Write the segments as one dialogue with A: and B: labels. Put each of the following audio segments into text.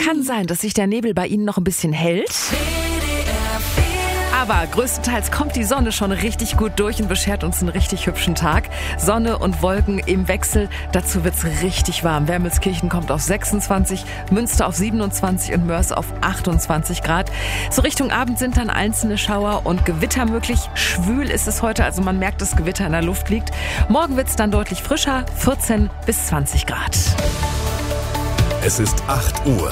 A: Kann sein, dass sich der Nebel bei Ihnen noch ein bisschen hält. Aber größtenteils kommt die Sonne schon richtig gut durch und beschert uns einen richtig hübschen Tag. Sonne und Wolken im Wechsel. Dazu wird's richtig warm. Wermelskirchen kommt auf 26, Münster auf 27 und Mörs auf 28 Grad. So Richtung Abend sind dann einzelne Schauer und Gewitter möglich. Schwül ist es heute, also man merkt, dass Gewitter in der Luft liegt. Morgen wird's dann deutlich frischer, 14 bis 20 Grad.
B: Es ist 8 Uhr.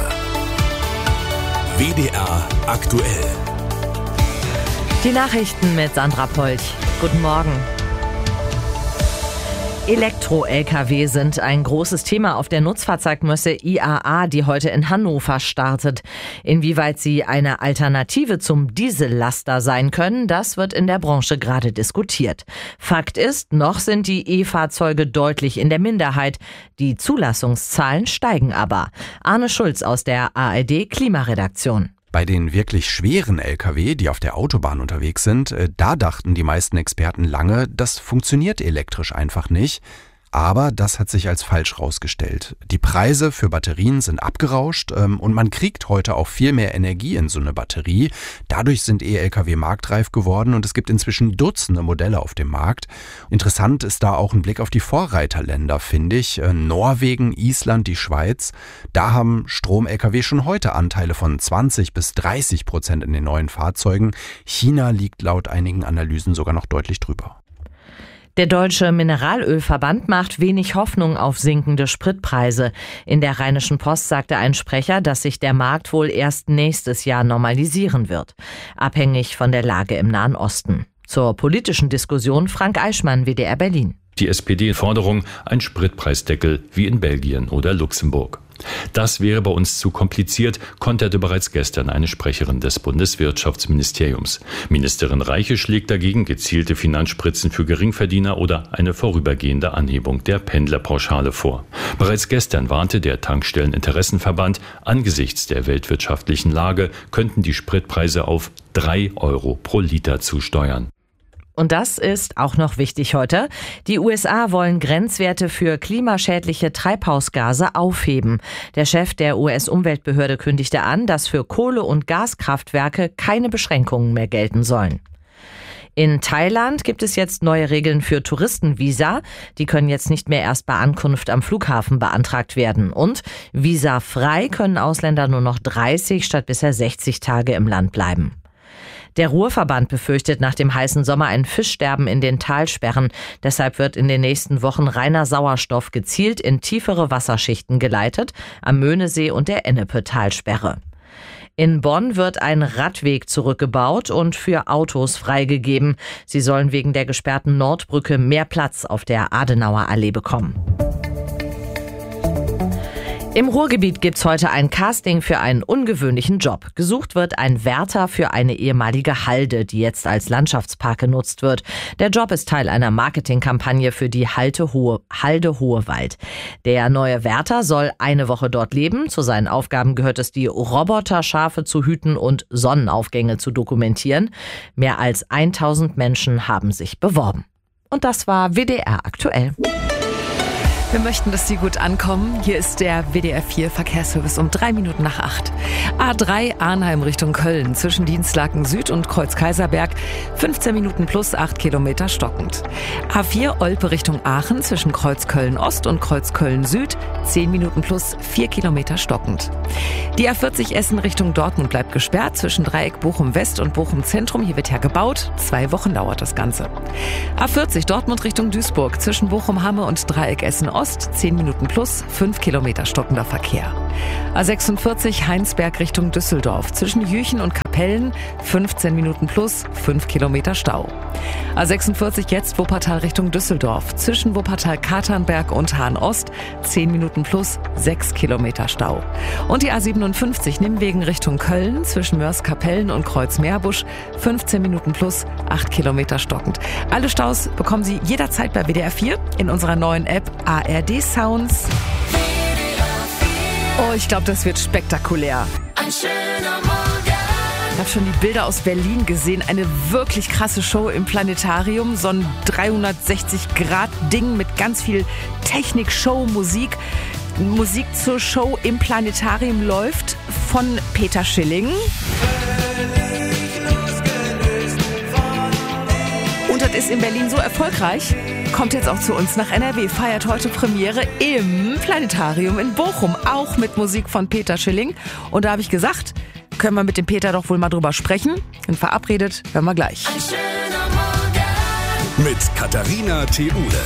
B: WDR aktuell.
C: Die Nachrichten mit Sandra Polch. Guten Morgen. Elektro-Lkw sind ein großes Thema auf der Nutzfahrzeugmesse IAA, die heute in Hannover startet. Inwieweit sie eine Alternative zum Diesellaster sein können, das wird in der Branche gerade diskutiert. Fakt ist, noch sind die E-Fahrzeuge deutlich in der Minderheit. Die Zulassungszahlen steigen aber. Arne Schulz aus der ARD Klimaredaktion.
D: Bei den wirklich schweren Lkw, die auf der Autobahn unterwegs sind, da dachten die meisten Experten lange, das funktioniert elektrisch einfach nicht. Aber das hat sich als falsch rausgestellt. Die Preise für Batterien sind abgerauscht und man kriegt heute auch viel mehr Energie in so eine Batterie. Dadurch sind E-Lkw marktreif geworden und es gibt inzwischen Dutzende Modelle auf dem Markt. Interessant ist da auch ein Blick auf die Vorreiterländer, finde ich. Norwegen, Island, die Schweiz. Da haben Strom-Lkw schon heute Anteile von 20-30% in den neuen Fahrzeugen. China liegt laut einigen Analysen sogar noch deutlich drüber.
C: Der Deutsche Mineralölverband macht wenig Hoffnung auf sinkende Spritpreise. In der Rheinischen Post sagte ein Sprecher, dass sich der Markt wohl erst nächstes Jahr normalisieren wird. Abhängig von der Lage im Nahen Osten. Zur politischen Diskussion Frank Eichmann, WDR Berlin.
E: Die SPD-Forderung, ein Spritpreisdeckel wie in Belgien oder Luxemburg. Das wäre bei uns zu kompliziert, konterte bereits gestern eine Sprecherin des Bundeswirtschaftsministeriums. Ministerin Reiche schlägt dagegen gezielte Finanzspritzen für Geringverdiener oder eine vorübergehende Anhebung der Pendlerpauschale vor. Bereits gestern warnte der Tankstelleninteressenverband, angesichts der weltwirtschaftlichen Lage könnten die Spritpreise auf 3 Euro pro Liter zusteuern.
C: Und das ist auch noch wichtig heute. Die USA wollen Grenzwerte für klimaschädliche Treibhausgase aufheben. Der Chef der US-Umweltbehörde kündigte an, dass für Kohle- und Gaskraftwerke keine Beschränkungen mehr gelten sollen. In Thailand gibt es jetzt neue Regeln für Touristenvisa. Die können jetzt nicht mehr erst bei Ankunft am Flughafen beantragt werden. Und visafrei können Ausländer nur noch 30 statt bisher 60 Tage im Land bleiben. Der Ruhrverband befürchtet nach dem heißen Sommer ein Fischsterben in den Talsperren. Deshalb wird in den nächsten Wochen reiner Sauerstoff gezielt in tiefere Wasserschichten geleitet, am Möhnesee und der Ennepe-Talsperre. In Bonn wird ein Radweg zurückgebaut und für Autos freigegeben. Sie sollen wegen der gesperrten Nordbrücke mehr Platz auf der Adenauer Allee bekommen. Im Ruhrgebiet gibt's heute ein Casting für einen ungewöhnlichen Job. Gesucht wird ein Wärter für eine ehemalige Halde, die jetzt als Landschaftspark genutzt wird. Der Job ist Teil einer Marketingkampagne für die Halde Hohewald. Der neue Wärter soll eine Woche dort leben. Zu seinen Aufgaben gehört es, die Roboterschafe zu hüten und Sonnenaufgänge zu dokumentieren. Mehr als 1000 Menschen haben sich beworben. Und das war WDR aktuell.
A: Wir möchten, dass Sie gut ankommen. Hier ist der WDR 4 Verkehrsservice um 3 Minuten nach 8. A3 Arnheim Richtung Köln zwischen Dienstlaken Süd und Kreuz Kaiserberg 15 Minuten plus 8 Kilometer stockend. A4 Olpe Richtung Aachen zwischen Kreuz Köln Ost und Kreuz Köln Süd 10 Minuten plus 4 Kilometer stockend. Die A40 Essen Richtung Dortmund bleibt gesperrt zwischen Dreieck Bochum West und Bochum Zentrum. Hier wird ja gebaut. 2 Wochen dauert das Ganze. A40 Dortmund Richtung Duisburg zwischen Bochum Hamme und Dreieck Essen Ost 10 Minuten plus 5 Kilometer stockender Verkehr. A46 Heinsberg Richtung Düsseldorf zwischen Jüchen und Kapellen 15 Minuten plus 5 Kilometer Stau. A46 jetzt Wuppertal Richtung Düsseldorf zwischen Wuppertal-Katernberg und Hahn-Ost 10 Minuten plus 6 Kilometer Stau. Und die A57 Nimwegen Richtung Köln zwischen Mörs-Kapellen und Kreuz-Meerbusch 15 Minuten plus 8 Kilometer stockend. Alle Staus bekommen Sie jederzeit bei WDR 4 in unserer neuen App ARD Sounds. Oh, ich glaube, das wird spektakulär.
F: Ein schöner Morgen.
A: Ich habe schon die Bilder aus Berlin gesehen. Eine wirklich krasse Show im Planetarium. So ein 360-Grad-Ding mit ganz viel Technik, Show, Musik. Musik zur Show im Planetarium läuft von Peter Schilling. Und das ist in Berlin so erfolgreich, kommt jetzt auch zu uns nach NRW, feiert heute Premiere im Planetarium in Bochum, auch mit Musik von Peter Schilling. Und da habe ich gesagt, können wir mit dem Peter doch wohl mal drüber sprechen. Und verabredet, hören wir gleich.
F: Ein schöner Morgen
B: mit Katharina Theule.